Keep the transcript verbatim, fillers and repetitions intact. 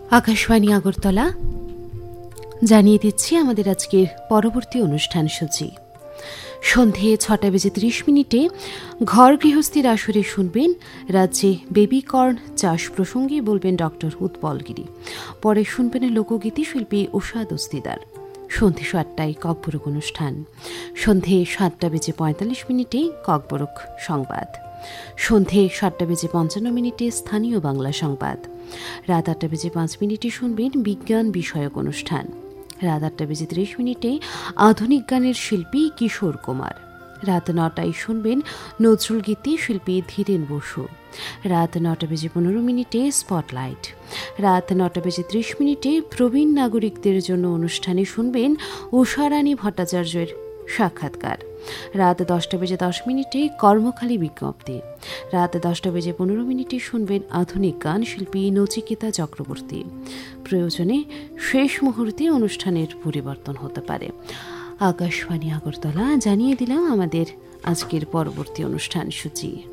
আকাশবাণী আগরতলা জানিয়ে দিচ্ছি আমাদের আজকের পরবর্তী অনুষ্ঠান সূচি। সন্ধে ছটা বেজে ত্রিশ মিনিটে ঘর গৃহস্থীর আসরে শুনবেন রাজ্যে বেবিকর্ন চাষ প্রসঙ্গে বলবেন ডক্টর উৎপলগিরি। পরে শুনবেন লোকগীতি শিল্পী উষা দস্তিদার। সন্ধে সাতটায় ককবরক অনুষ্ঠান। সন্ধে সাতটা বেজে পঁয়তাল্লিশ মিনিটে ককবরক সংবাদ। সন্ধে সাতটা বেজে পঞ্চান্ন মিনিটে স্থানীয় বাংলা সংবাদ। রাত আটটা বেজে পাঁচ মিনিটে শুনবেন বিজ্ঞান বিষয়ক অনুষ্ঠান। রাত আটটা বেজে ত্রিশ মিনিটে আধুনিক গানের শিল্পী কিশোর কুমার। রাত নটায় শুনবেন নজরুল গীতি শিল্পী ধীরেন বসু। রাত নটা বেজে পনেরো মিনিটে স্পটলাইট। রাত নটা বেজে ত্রিশ মিনিটে প্রবীণ নাগরিকদের জন্য অনুষ্ঠানে শুনবেন উষারানী ভট্টাচার্যের সাক্ষাৎকার। রাত দশটা বেজে দশ মিনিটে কর্মখালী বিজ্ঞপ্তি। রাত দশটা বেজে পনেরো মিনিটে শুনবেন আধুনিক গান শিল্পী নচিকেতা চক্রবর্তী। প্রয়োজনে শেষ মুহূর্তে অনুষ্ঠানের পরিবর্তন হতে পারে। আকাশবাণী আগরতলা জানিয়ে দিলাম আমাদের আজকের পরবর্তী অনুষ্ঠান সূচি।